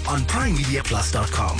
on PrimeMediaPlus.com.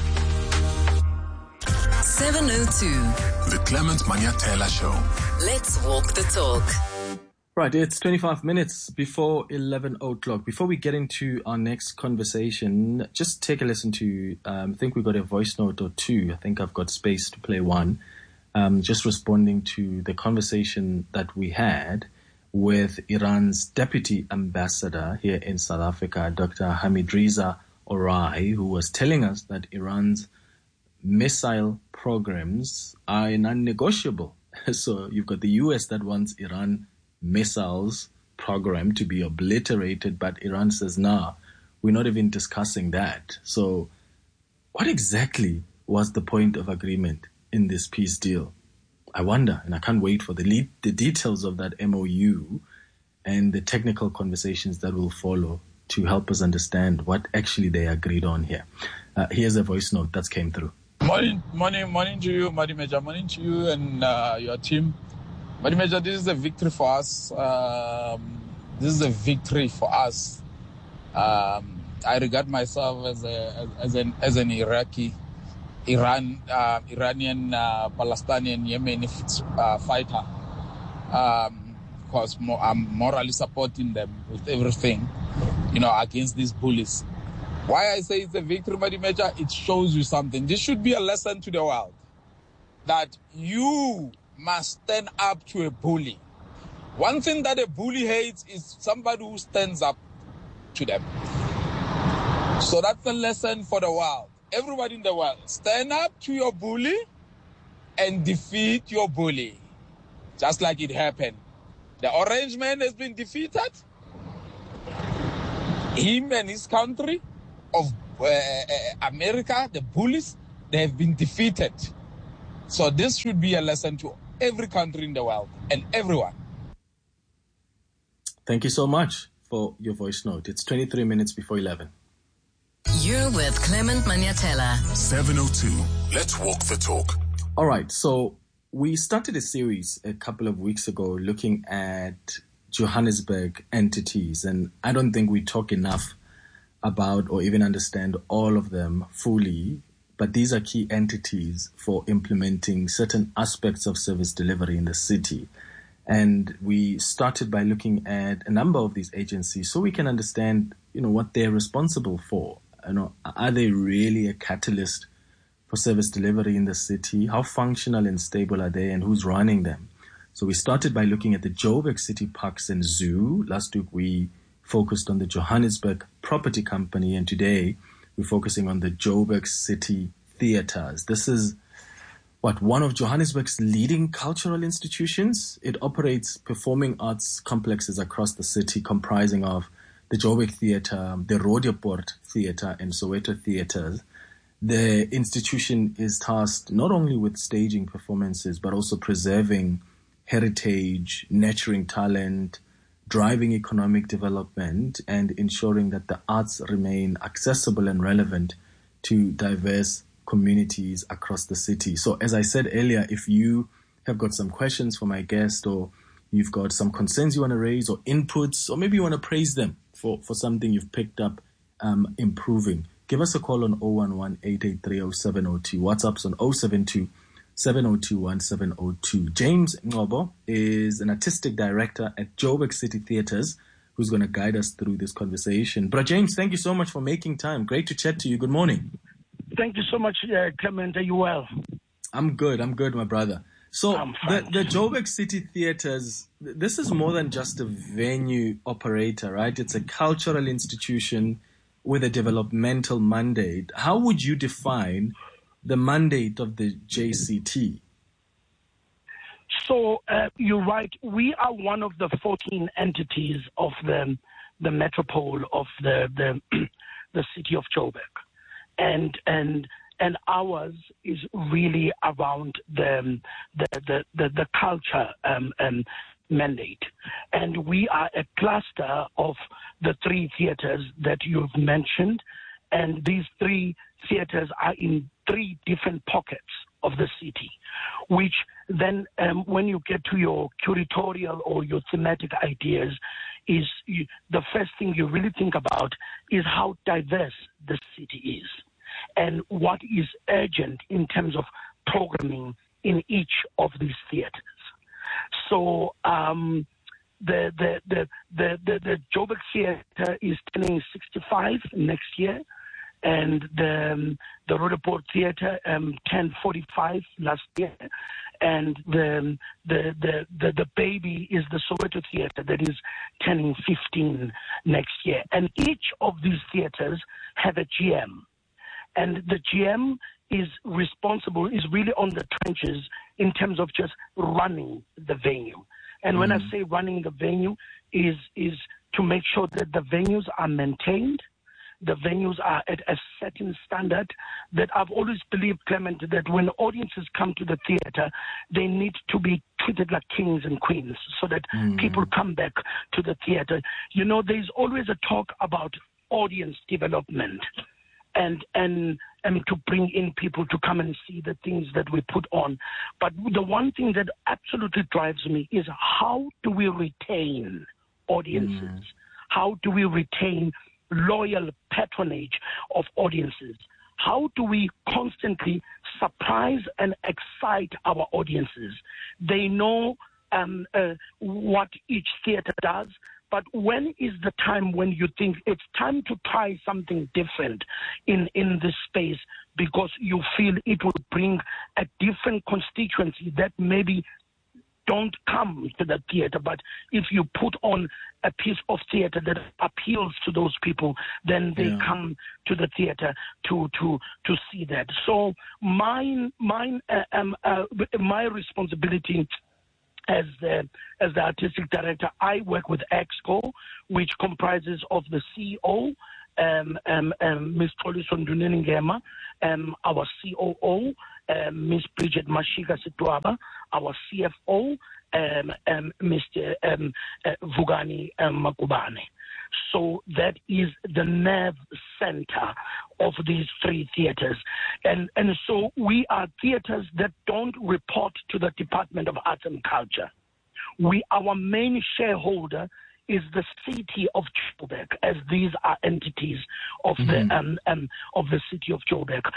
7:02. The Clement Manyatela Show. Let's walk the talk. Right, it's 25 minutes before 11 o'clock. Before we get into our next conversation, just take a listen to, I think we got a voice note or two. I think I've got space to play one. Just responding to the conversation that we had with Iran's deputy ambassador here in South Africa, Dr. Hamidreza Orai, who was telling us that Iran's missile programs are non-negotiable. So you've got the US that wants Iran missiles program to be obliterated, but Iran says, nah, we're not even discussing that. So what exactly was the point of agreement in this peace deal? I wonder, and I can't wait for the details of that MOU and the technical conversations that will follow to help us understand what actually they agreed on here. Here's a voice note that came through. Morning to you, Madi Major. Morning to you and your team. Madi Major, this is a victory for us. This is a victory for us. I regard myself as an Iranian, Palestinian, Yemeni fighter. Because I'm morally supporting them with everything, against these bullies. Why I say it's a victory, Madi Major, it shows you something. This should be a lesson to the world that you must stand up to a bully. One thing that a bully hates is somebody who stands up to them. So that's a lesson for the world. Everybody in the world, stand up to your bully and defeat your bully. Just like it happened. The orange man has been defeated. Him and his country of America, the bullies, they have been defeated. So this should be a lesson to every country in the world and everyone. Thank you so much for your voice note. It's 23 minutes before 11. You're with Clement Manyatela. 7:02. Let's walk the talk. All right. So we started a series a couple of weeks ago looking at Johannesburg entities. And I don't think we talk enough about or even understand all of them fully. But these are key entities for implementing certain aspects of service delivery in the city. And we started by looking at a number of these agencies so we can understand, what they're responsible for. Are they really a catalyst for service delivery in the city? How functional and stable are they, and who's running them? So we started by looking at the Joburg City Parks and Zoo. Last week we focused on the Johannesburg Property Company, and today we're focusing on the Joburg City Theatres. This is one of Johannesburg's leading cultural institutions. It operates performing arts complexes across the city, comprising of the Joburg Theatre, the Roodepoort Theatre, and Soweto Theatres. The institution is tasked not only with staging performances, but also preserving heritage, nurturing talent, driving economic development, and ensuring that the arts remain accessible and relevant to diverse communities across the city. So as I said earlier, if you have got some questions for my guest, or you've got some concerns you want to raise or inputs, or maybe you want to praise them for something you've picked up improving, give us a call on 011-883-0702. WhatsApp's on 072-702-1702. James Ngobo is an artistic director at Joburg City Theatres who's going to guide us through this conversation. Bro, James, thank you so much for making time. Great to chat to you. Good morning. Thank you so much, Clement. Are you well? I'm good, my brother. So the Joburg City Theatres, this is more than just a venue operator, right? It's a cultural institution with a developmental mandate. How would you define the mandate of the JCT? So you're right. We are one of the 14 entities of the metropole of the the city of Joburg, and ours is really around the culture mandate, and we are a cluster of the three theaters that you've mentioned, and these three theaters are in three different pockets of the city, which then when you get to your curatorial or your thematic ideas, the first thing you really think about is how diverse the city is and what is urgent in terms of programming in each of these theaters. So the Joburg Theatre is turning 65 next year, and the Roodepoort Theatre turned 45 last year, and the baby is the Soweto Theatre that is turning 15 next year. And each of these theatres have a GM, and the GM is really on the trenches in terms of just running the venue. And when I say running the venue is to make sure that the venues are maintained, the venues are at a certain standard. That I've always believed, Clement, that when audiences come to the theater, they need to be treated like kings and queens so that people come back to the theater. You know, there's always a talk about audience development and to bring in people to come and see the things that we put on. But the one thing that absolutely drives me is how do we retain audiences? How do we retain loyal patronage of audiences? How do we constantly surprise and excite our audiences? They know what each theater does, but when is the time when you think it's time to try something different in this space because you feel it will bring a different constituency that maybe don't come to the theater, but if you put on a piece of theater that appeals to those people, then they come to the theater to see that. So my responsibility as the artistic director, I work with EXCO, which comprises of the CEO, Ms. Xoliso Nduneni-Ngema, our COO, Ms. Bridget Mashika-Sitwaba, our CFO, Mr. Vugani Makubane. So that is the nerve center of these three theaters. And so we are theaters that don't report to the Department of Arts and Culture. Our main shareholder is the city of Joburg, as these are entities of the city of Joburg.